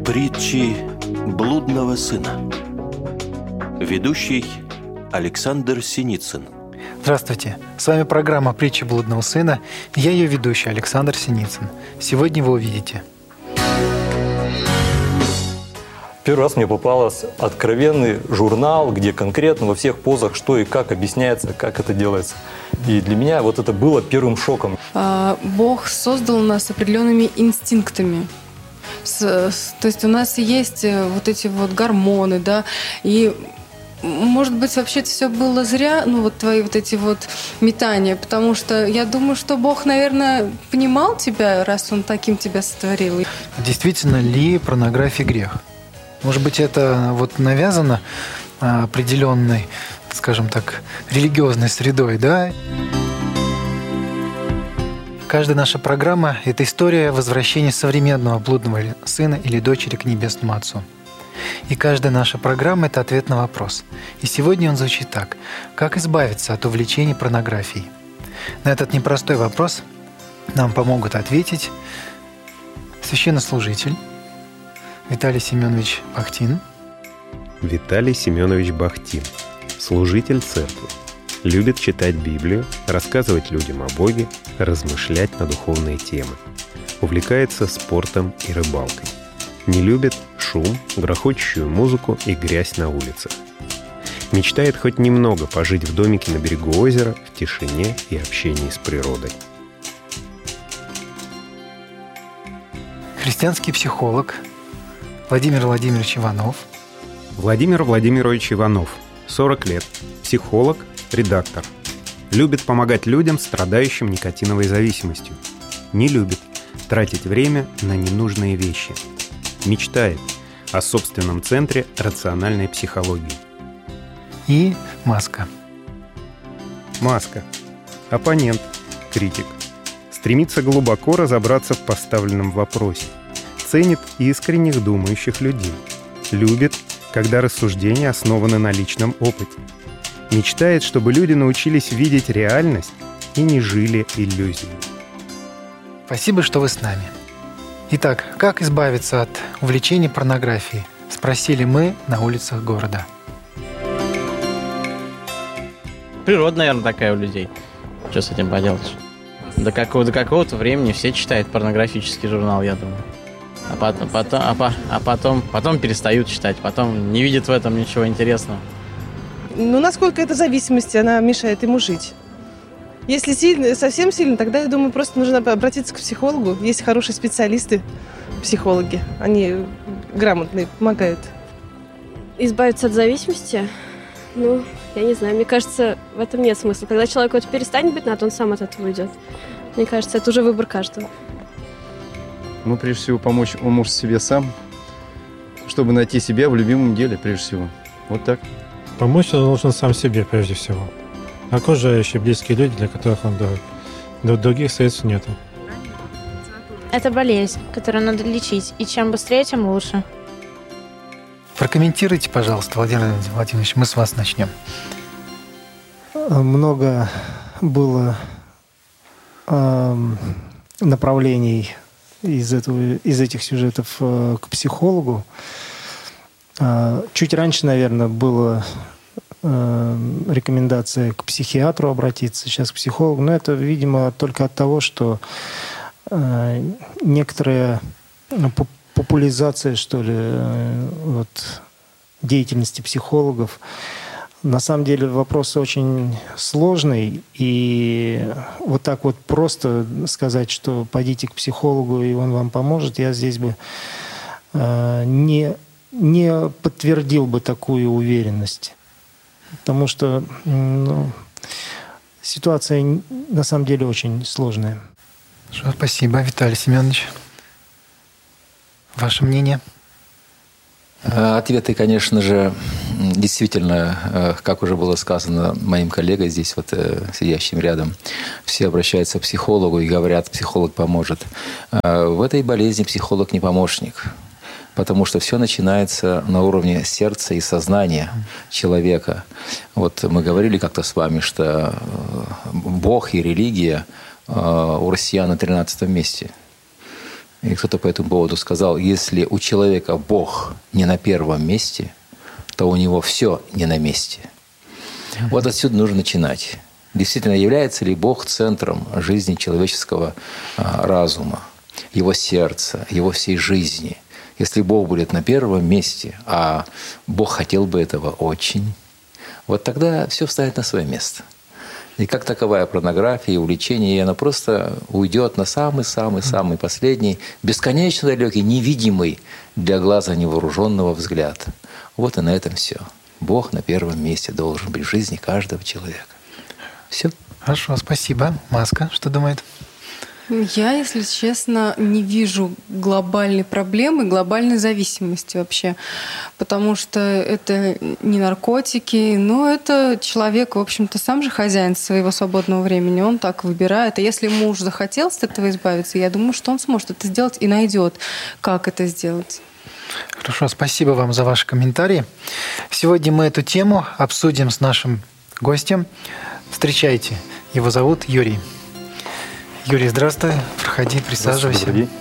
Притчи блудного сына. Ведущий Александр Синицын. Здравствуйте, с вами программа «Притчи блудного сына». Я ее ведущий Александр Синицын. Сегодня вы увидите. Первый раз мне попался откровенный журнал, где конкретно во всех позах что и как объясняется, как это делается. И для меня вот это было первым шоком. Бог создал нас определенными инстинктами. То есть у нас есть вот эти вот гормоны, да, и может быть, вообще это все было зря, твои вот эти вот метания, потому что я думаю, что Бог, наверное, понимал тебя, раз Он таким тебя сотворил. Действительно ли порнография грех? Может быть, это вот навязано определенной, скажем так, религиозной средой, да? Каждая наша программа – это история возвращения современного блудного сына или дочери к Небесному Отцу. И каждая наша программа – это ответ на вопрос. И сегодня он звучит так. Как избавиться от увлечения порнографией? На этот непростой вопрос нам помогут ответить священнослужитель Виталий Семенович Бахтин. Виталий Семенович Бахтин. Служитель церкви. Любит читать Библию, рассказывать людям о Боге, размышлять на духовные темы. Увлекается спортом и рыбалкой. Не любит шум, грохочущую музыку и грязь на улицах. Мечтает хоть немного пожить в домике на берегу озера, в тишине и общении с природой. Христианский психолог Владимир Владимирович Иванов. Владимир Владимирович Иванов. 40 лет. Психолог, редактор. Любит помогать людям, страдающим никотиновой зависимостью. Не любит тратить время на ненужные вещи. Мечтает о собственном центре рациональной психологии. И Маска. Маска. Оппонент, критик. Стремится глубоко разобраться в поставленном вопросе. Ценит искренних думающих людей. Любит, когда рассуждения основаны на личном опыте. Мечтает, чтобы люди научились видеть реальность и не жили иллюзиями. Спасибо, что вы с нами. Итак, как избавиться от увлечения порнографией? Спросили мы на улицах города. Природа, наверное, такая у людей. Что с этим поделаешь? До какого-то времени все читают порнографический журнал, я думаю. А потом перестают читать, потом не видят в этом ничего интересного. Насколько эта зависимость, она мешает ему жить. Если совсем сильно, тогда, я думаю, просто нужно обратиться к психологу. Есть хорошие специалисты, психологи. Они грамотные, помогают. Избавиться от зависимости? Я не знаю. Мне кажется, в этом нет смысла. Когда человек вот перестанет быть надо, он сам от этого уйдет. Мне кажется, это уже выбор каждого. Прежде всего, помочь он может себе сам, чтобы найти себя в любимом деле, прежде всего. Вот так. Помочь он должен сам себе, прежде всего. Окружающие, близкие люди, для которых он дорог. Других средств нету. Это болезнь, которую надо лечить. И чем быстрее, тем лучше. Прокомментируйте, пожалуйста, Владимир Владимирович, мы с вас начнем. Много было направлений из этих сюжетов к психологу. Чуть раньше, наверное, была рекомендация к психиатру обратиться, сейчас к психологу. Но это, видимо, только от того, что некоторая популяризация, что ли, деятельности психологов. На самом деле вопрос очень сложный, и вот так вот просто сказать, что пойдите к психологу, и он вам поможет, я здесь бы не подтвердил бы такую уверенность. Потому что ситуация на самом деле очень сложная. Спасибо, Виталий Семенович. Ваше мнение? Ответы, конечно же, действительно, как уже было сказано моим коллегой здесь, сидящим рядом, все обращаются к психологу и говорят, психолог поможет. В этой болезни психолог не помощник, потому что все начинается на уровне сердца и сознания человека. Мы говорили как-то с вами, что Бог и религия у россиян на 13 месте. И кто-то по этому поводу сказал, если у человека Бог не на первом месте, то у него все не на месте. Вот отсюда нужно начинать. Действительно, является ли Бог центром жизни человеческого разума, его сердца, его всей жизни? Если Бог будет на первом месте, а Бог хотел бы этого очень, вот тогда все встанет на свое место. И как таковая порнография и увлечение, и она просто уйдет на самый-самый-самый последний, бесконечно далекий, невидимый для глаза невооруженного взгляд. Вот и на этом все. Бог на первом месте должен быть в жизни каждого человека. Все. Хорошо, спасибо. Маска, что думает? Я, если честно, не вижу глобальной проблемы, глобальной зависимости вообще. Потому что это не наркотики, но это человек, в общем-то, сам же хозяин своего свободного времени. Он так выбирает. А если муж захотел от этого избавиться, я думаю, что он сможет это сделать и найдет, как это сделать. Хорошо, спасибо вам за ваши комментарии. Сегодня мы эту тему обсудим с нашим гостем. Встречайте, его зовут Юрий. Юрий, здравствуй. Проходи, присаживайся. Добрый день.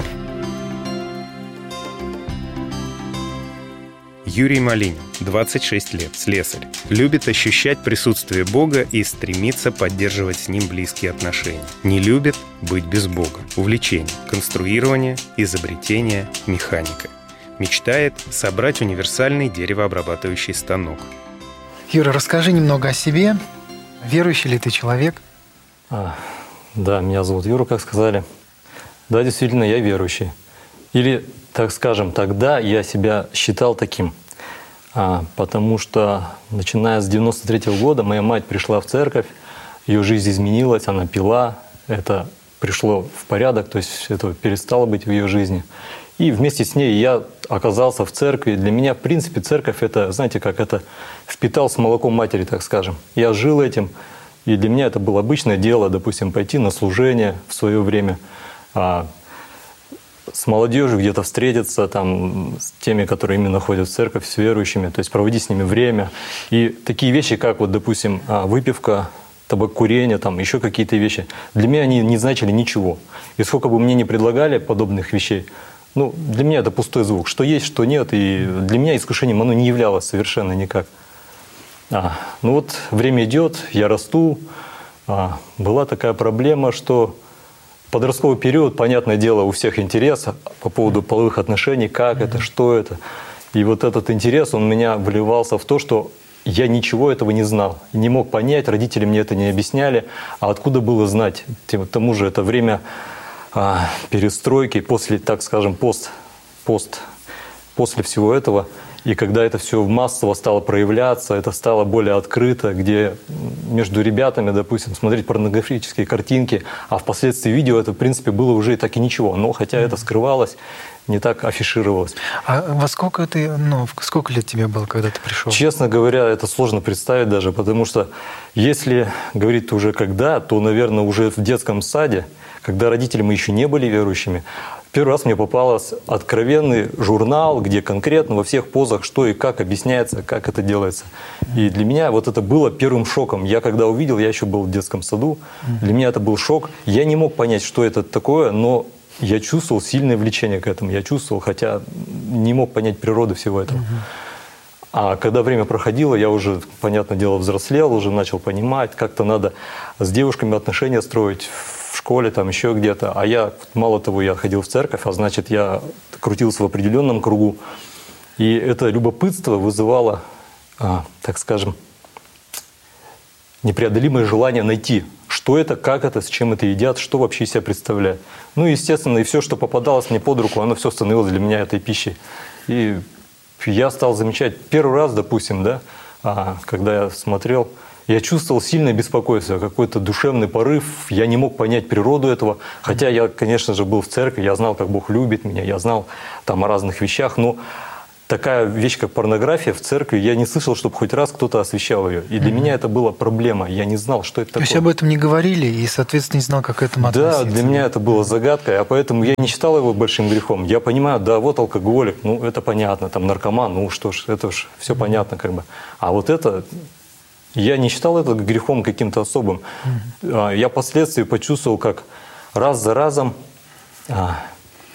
Юрий Малинин, 26 лет, слесарь. Любит ощущать присутствие Бога и стремится поддерживать с Ним близкие отношения. Не любит быть без Бога. Увлечение: конструирование, изобретение, механика. Мечтает собрать универсальный деревообрабатывающий станок. Юра, расскажи немного о себе. Верующий ли ты человек? Да, меня зовут Юра, как сказали. Да, действительно, я верующий. Или, так скажем, тогда я себя считал таким. Потому что, начиная с 93-го года, моя мать пришла в церковь, ее жизнь изменилась, она пила, это пришло в порядок, то есть это перестало быть в ее жизни. И вместе с ней я оказался в церкви. Для меня, в принципе, церковь — это, знаете, как это впитал с молоком матери, так скажем. Я жил этим. И для меня это было обычное дело, допустим, пойти на служение в свое время, с молодежью где-то встретиться, там, с теми, которые именно ходят в церковь, с верующими, то есть проводить с ними время. И такие вещи, как, вот, допустим, выпивка, табакокурение, там, еще какие-то вещи, для меня они не значили ничего. И сколько бы мне ни предлагали подобных вещей, для меня это пустой звук. Что есть, что нет. И для меня искушением оно не являлось совершенно никак. Время идет, я расту. Была такая проблема, что подростковый период, понятное дело, у всех интерес по поводу половых отношений, как это, что это. И вот этот интерес, он у меня вливался в то, что я ничего этого не знал, не мог понять, родители мне это не объясняли. А откуда было знать? К тому же это время перестройки, после, так скажем, после всего этого. И когда это все массово стало проявляться, это стало более открыто, где между ребятами, допустим, смотреть порнографические картинки, а впоследствии видео, это, в принципе, было уже и так и ничего. Но хотя это скрывалось, не так афишировалось. А во сколько сколько лет тебе было, когда ты пришел? Честно говоря, это сложно представить даже, потому что если говорить уже когда, то, наверное, уже в детском саде, когда родители мы еще не были верующими, первый раз мне попался откровенный журнал, где конкретно во всех позах что и как объясняется, как это делается. И для меня вот это было первым шоком. Я когда увидел, я еще был в детском саду, для меня это был шок. Я не мог понять, что это такое, но я чувствовал сильное влечение к этому. Я чувствовал, хотя не мог понять природы всего этого. А когда время проходило, я уже, понятное дело, взрослел, уже начал понимать, как-то надо с девушками отношения строить в школе, там еще где-то. А я, мало того, я ходил в церковь, а значит, я крутился в определенном кругу. И это любопытство вызывало, так скажем, непреодолимое желание найти, что это, как это, с чем это едят, что вообще из себя представляет. Естественно, и все, что попадалось мне под руку, оно все становилось для меня этой пищей. И я стал замечать первый раз, допустим, когда я смотрел, я чувствовал сильное беспокойство, какой-то душевный порыв. Я не мог понять природу этого. Хотя я, конечно же, был в церкви, я знал, как Бог любит меня, я знал там о разных вещах. Но такая вещь, как порнография в церкви, я не слышал, чтобы хоть раз кто-то освещал ее. И для меня это была проблема. Я не знал, что это такое. То есть об этом не говорили и, соответственно, не знал, как к этому относиться. Да, для меня это было загадкой, а поэтому я не считал его большим грехом. Я понимаю, да, вот алкоголик, это понятно, там наркоман, что ж, это ж все понятно как бы. А вот это... Я не считал это грехом каким-то особым. Я впоследствии почувствовал, как раз за разом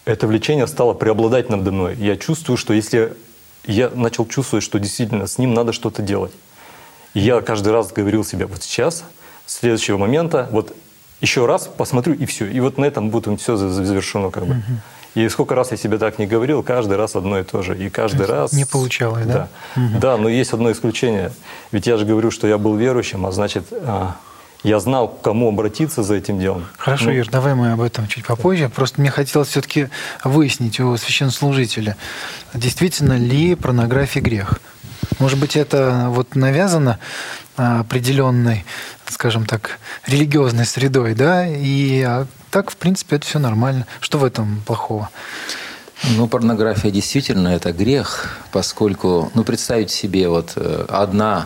это влечение стало преобладать надо мной. Я чувствую, что если я начал чувствовать, что действительно с ним надо что-то делать. И я каждый раз говорил себе, вот сейчас, с следующего момента, вот еще раз посмотрю, и все. И вот на этом будет все завершено как бы. И сколько раз я себе так не говорил, каждый раз одно и то же. И каждый раз... Не получалось, да? Да, но есть одно исключение. Ведь я же говорю, что я был верующим, а значит, я знал, к кому обратиться за этим делом. Хорошо, Ир, давай мы об этом чуть попозже. Просто мне хотелось все-таки выяснить у священнослужителя, действительно ли порнография грех. Может быть, это вот навязано определенной, скажем так, религиозной средой, да, и так, в принципе, это все нормально. Что в этом плохого? Ну, порнография действительно это грех, поскольку, ну, представить себе, вот одна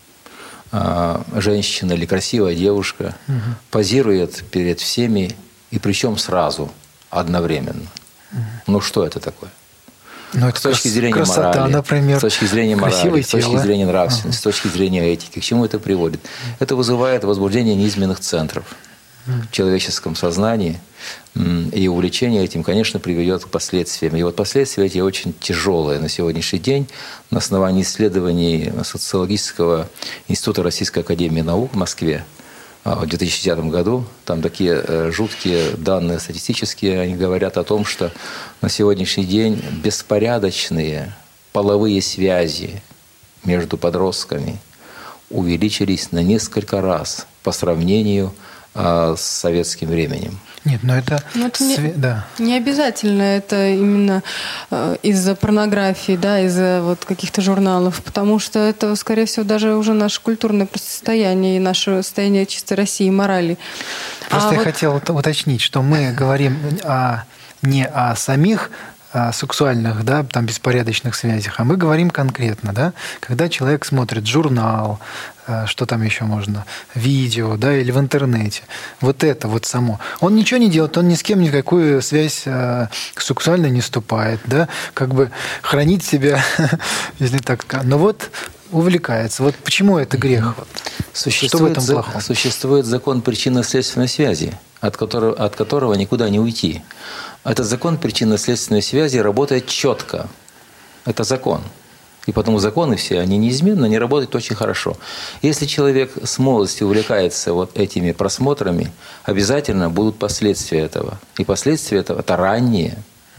женщина или красивая девушка позирует перед всеми, и причем сразу, одновременно. Ну, что это такое? Ну, это с точки зрения красота, морали, например, с точки зрения морали, с точки тело. зрения нравственности, с точки зрения этики. К чему это приводит? Это вызывает возбуждение низменных центров в человеческом сознании, и увлечение этим, конечно, приведет к последствиям. И вот последствия эти очень тяжелые на сегодняшний день. На основании исследований Социологического института Российской академии наук в Москве в 2010 году, там такие жуткие данные статистические, они говорят о том, что на сегодняшний день беспорядочные половые связи между подростками увеличились на несколько раз по сравнению с советским временем. Нет, но это... Не обязательно это именно из-за порнографии, да, из-за вот каких-то журналов, потому что это, скорее всего, даже уже наше культурное состояние и наше состояние чисто России и морали. Просто я хотел уточнить, что мы говорим не о самих сексуальных, да, там, беспорядочных связях, а мы говорим конкретно, да, когда человек смотрит журнал, что там еще можно, видео, да, или в интернете. Вот это вот само. Он ничего не делает, он ни с кем никакую связь сексуальную не вступает, да, как бы хранит себя, если так сказать. Но вот увлекается. Вот почему это грех? Что в этом плохого? Существует закон причинно-следственной связи, от которого никуда не уйти. Этот закон причинно-следственной связи работает четко. Это закон. И потому законы все, они неизменно, они работают очень хорошо. Если человек с молодости увлекается вот этими просмотрами, обязательно будут последствия этого. И последствия этого – это ранние.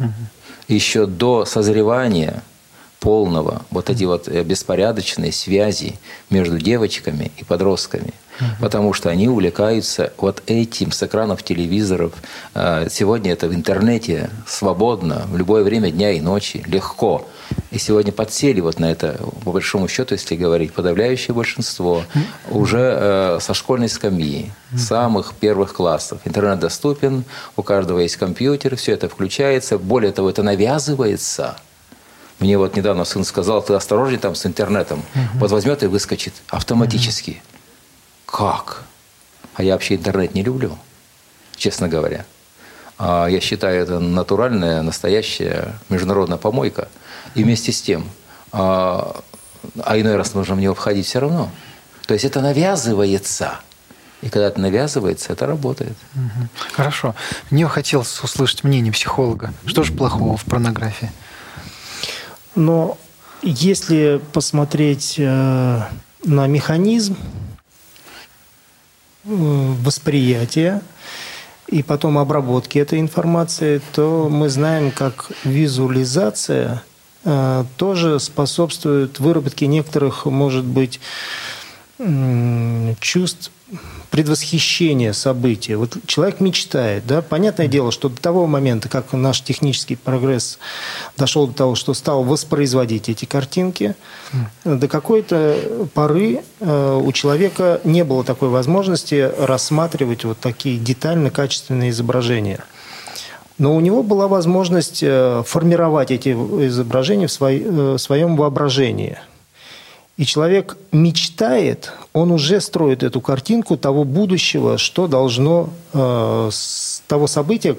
Еще до созревания полного вот эти вот беспорядочные связи между девочками и подростками. Потому что они увлекаются вот этим с экранов телевизоров. Сегодня это в интернете свободно, в любое время дня и ночи, легко. И сегодня подсели вот на это, по большому счету, если говорить, подавляющее большинство уже со школьной скамьи, самых первых классов. Интернет доступен, у каждого есть компьютер, все это включается. Более того, это навязывается. Мне вот недавно сын сказал, ты осторожней там с интернетом. Вот возьмет и выскочит автоматически. Как? А я вообще интернет не люблю, честно говоря. Я считаю, это натуральная, настоящая международная помойка. И вместе с тем, иной раз нужно в него входить все равно. То есть это навязывается. И когда это навязывается, это работает. Хорошо. Мне хотелось услышать мнение психолога. Что же плохого в порнографии? Но если посмотреть на механизм восприятия и потом обработки этой информации, то мы знаем, как визуализация тоже способствует выработке некоторых, может быть, чувств предвосхищения события. Вот человек мечтает, да, понятное дело, что до того момента, как наш технический прогресс дошел до того, что стал воспроизводить эти картинки, до какой-то поры у человека не было такой возможности рассматривать вот такие детально-качественные изображения. Но у него была возможность формировать эти изображения в своем воображении. И человек мечтает, он уже строит эту картинку того будущего, что должно, того события,